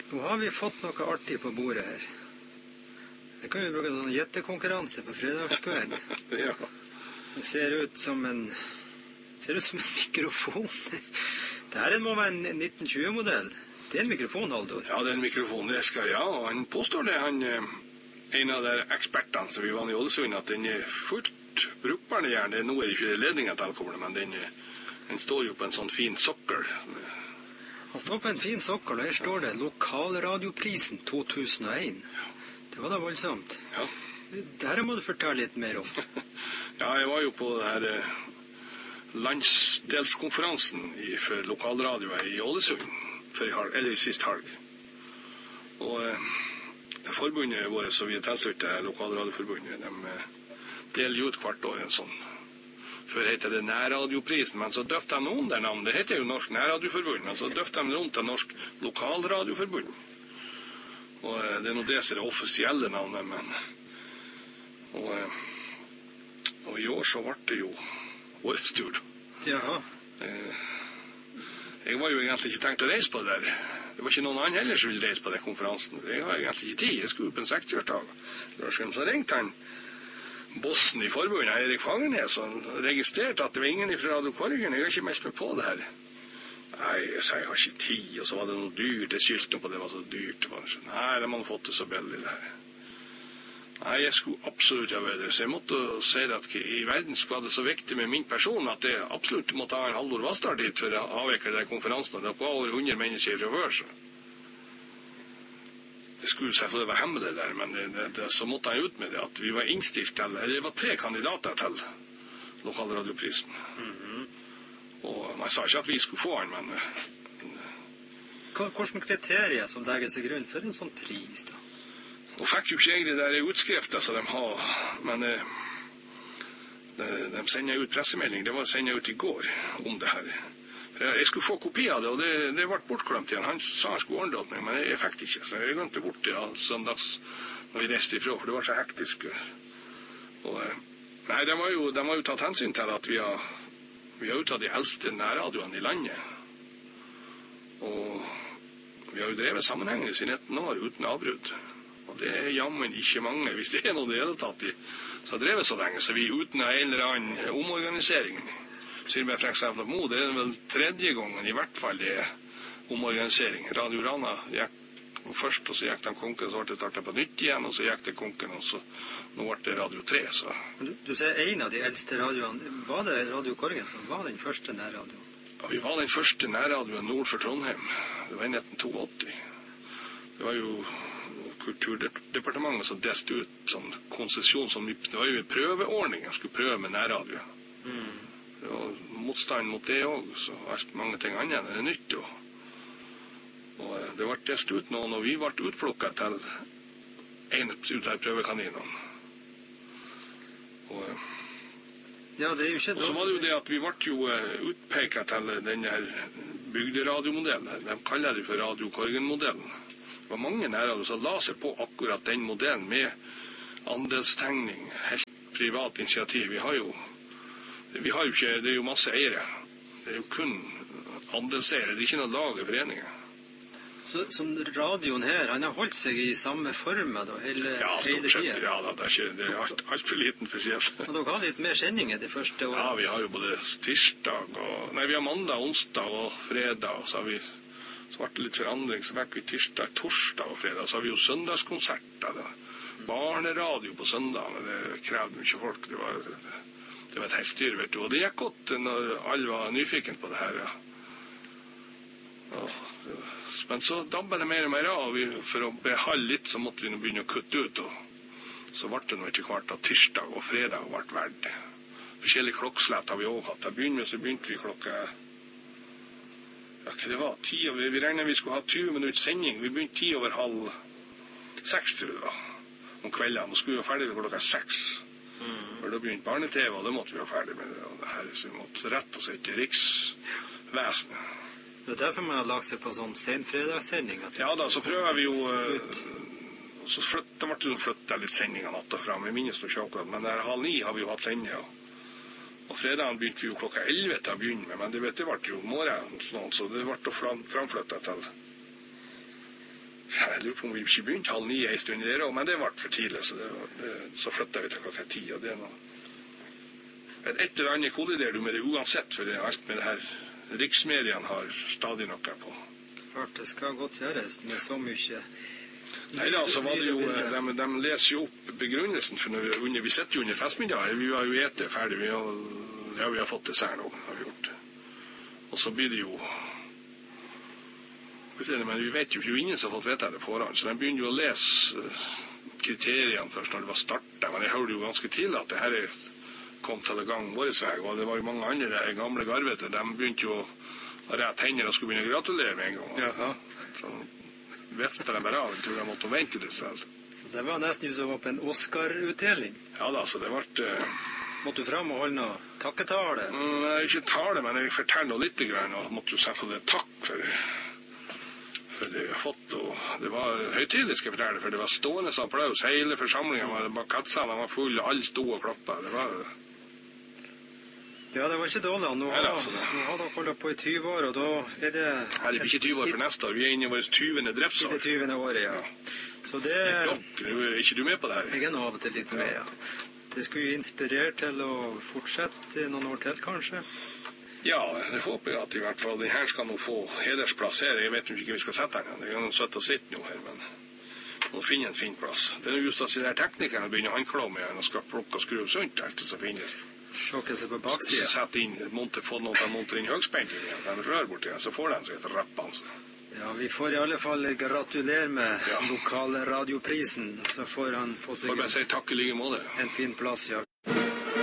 Nå har vi fått noe artig på bordet her. Det kan vi bruke en sånn gjettekonkurranse på fredagskvelden. Ja. Det ser ut som en mikrofon. Dette må være en 1920-modell. Det er en mikrofon, Haldor. Ja, det er en mikrofon, det skal jeg. Og han påstår det, en av de ekspertene som vi var i Ålesund, at den er fullt brukbar gjerne. Nå er det ikke ledningen til alkoholen, men den står jo på en sånn fin sokkel. Han står på en fin sokkel, og her står det Lokalradioprisen 2001. Ja. Det var da voldsomt. Ja. Dette må du fortelle litt mer om. Ja, jeg var jo på denne landsdelskonferansen for lokalradioet i Ålesund sist helg. Og forbundet vårt, så vi er tilsluttet Lokalradioforbundet, de deler jo ut hvert år en sånn. Før heter det Nærradioprisen, men så døpte de noen der navn. Det heter jo Norsk Nærradioforbund, men så døpte de noen til Norsk Lokalradioforbund. Og det er nå det som er det offisielle navnet, men og i år så ble det jo årets tur. Ja. Jeg var jo egentlig ikke tenkt å reise på det der. Det var ikke noen annen heller som ville reise på den konferansen. Jeg har egentlig ikke tid. Jeg skulle på en 60-årsdag. Så ringte han bossen i forbundet, Erik Fagernes, og registrerte at det var ingen fra Radio Korgen. Jeg har ikke meldt meg på det her. Nei, jeg sa jeg har ikke tid, og så var det noe dyrt. Jeg skyldte på det var så dyrt. Nei, det må man fått det så billig det her. Nei, jeg skulle absolutt ha vært der, så jeg måtte si at i verden skulle det så viktig med min person at jeg absolutt måtte ha en Haldor Vassdal dit for å avvikle den konferansen. Det var over 100 mennesker fra før, så det skulle selvfølgelig være hemmelig der, men så måtte han ut med det at vi var innstilt til, eller det var 3 kandidater til Lokalradioprisen. Og man sa ikke at vi skulle få han, men Hvilke kriterier som legger seg grunn for en sånn pris, da? Nå fikk jo ikke jeg det der utskriftet som de har, men de sender ut pressemelding. Det var sendt ut i går om det her. Jeg skulle få kopi av det, og det ble bortglemt igjen. Han sa han skulle ordne meg, men jeg fikk det ikke. Så jeg glemte bort det søndags når vi reiste ifra, for det var så hektisk. Og, nei, de har jo tatt hensyn til at vi har jo tatt de eldste nærradioene i landet. Og vi har jo drevet sammenhengende i 19 år uten avbrudd. Og det er jammen ikke mange, hvis det er noe det hele tatt så har drevet så lenge, så vi uten en eller annen omorganisering. Sier meg for eksempel Mo, det er vel 3. gangen i hvert fall det er omorganisering. Radio Rana gikk først, og så gikk den konken, så ble det startet på nytt igjen, og så gikk det konken, og så nå ble det Radio 3. Så. Du sier en av de eldste radioene. Var det Radio Korgen som var den første nærradioen? Ja, vi var den første nærradioen nord for Trondheim. Det var i 1982. Det var jo Kulturdepartementet som delte ut sånn konsesjon som det var jo en prøveordning jeg skulle prøve med nærradio. Det var motstand mot det også, så alt mange ting annet enn det nytt. Og det ble delt ut noen, og vi ble utplukket til en ut av prøvekaninene. Ja, det er jo ikke og så var det jo det at vi ble jo utpeket til denne bygderadiomodellen. De kaller det for Radio Korgen-modellen. Det var mange nærradioer som la seg på akkurat den modellen med andelstegning, helt privat initiativ. Vi har jo ikke, det er jo masse eiere. Det er jo kun andelseiere, det er ikke noe lag i foreninger. Så som radioen her, han har holdt seg i samme form da, hele tiden? Ja, det er alt for liten for seg. Og dere har litt mer sendinger de første årene? Ja, vi har jo både tirsdag vi har mandag, onsdag og fredag, og så har vi så ble det litt forandring, så fikk vi tirsdag, torsdag og fredag. Så har vi jo søndagskonserter. Barneradio på søndag, men det krevde mye folk. Det var et helt styr, vet du. Og det gikk godt når alle var nyfiken på det her, ja. Men så dabbet det mer og mer av. For å beholde litt, så måtte vi begynne å kutte ut. Og så ble det nå etter hvert at tirsdag og fredag ble verdt. Forskjellige klokkslett har vi også hatt. Da begynte vi klokka... Ja, hva det var? Vi regnet vi skulle ha 20 minutter sending. Vi begynte 5:10, tror jeg da. Om kveldene. Nå skulle vi være ferdig klokka 6. For da begynte barne-TV, og da måtte vi være ferdig med det. Og det her, så vi måtte rette oss etter riksvesenet. Det er derfor man har lagt seg på sånn senfredagssending? Ja da, så prøver vi jo... Så ble det flyttet litt sendinger natt og frem. Jeg minnes noe ikke akkurat, men der 8:30 har vi jo hatt sendinger. Og fredagen begynte vi jo klokka 11 til å begynne med, men det ble jo morgen, så det ble framflyttet til Jeg lurer på om vi ikke begynte 8:30 en stund der, men det ble for tidlig, så flyttet vi til 10:00, og det er noe. Et eller annet kolliderer du med det uansett, for det alt med det her riksmediene har stadig noe på. Klart det skal godt gjøres med så mye. Nei da, så var det jo, de leser jo opp begrunnelsen, for vi sitter jo under festmiddag, vi har jo etet ferdig, vi har fått dessert nå, har vi gjort. Og så blir det jo, men vi vet jo ikke, ingen som har fått vite det på forhånd, så de begynner jo å lese kriteriene først når det var startet, men jeg hørte jo ganske tidlig at det her kom til det gang våres vei, og det var jo mange andre gamle garvete, de begynte jo å rette hender og skulle begynne å gratulere med en gang. Ja. Så veftet de bare av, jeg tror de måtte vente det. Så det var nesten som var på en Oscar-utdeling. Ja da, så det ble... Måtte du frem og holde noe takketale? Ikke tale, men jeg forteller noe litt grann, og måtte jo selvfølgelig takk for det vi har fått, og det var høytidelig, skal jeg fortelle, for det var stående applaus, hele forsamlingen var kattsalen, var full, alle stod og klappet, det var... Ja, det var ikke dårlig. Nå har dere holdt på i 20 år, og da er det... Nei, det blir ikke 20 år for neste år. Vi er inne i vårt 20. driftsår. I det 20. året, ja. Så det... Er ikke du med på det her? Jeg er nå av og til litt med, ja. Det skulle jo inspirere til å fortsette noen år til, kanskje? Ja, det håper jeg at i hvert fall. Den her skal nå få hedersplass her. Jeg vet ikke vi skal sette den. Det er noe søtt å sitte nå her, men... Nå finner en fin plass. Det er just at de der teknikerne begynner å anklage med og skal plukke og skruve sunt alt som finnes. Sjokke seg på baksiden. Sett inn, få noen til å montere inn høgspenken igjen, den rør borti den, så får den seg et rappene. Ja, vi får i alle fall gratulere med lokalradioprisen, så får han få seg bare si takk i like måte. En fin plass, ja.